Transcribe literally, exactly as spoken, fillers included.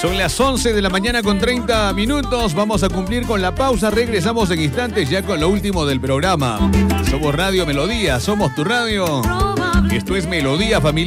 Son las once de la mañana con treinta minutos. Vamos a cumplir con la pausa. Regresamos en instantes ya con lo último del programa. Somos Radio Melodía, somos tu radio. Esto es Melodía Familiar.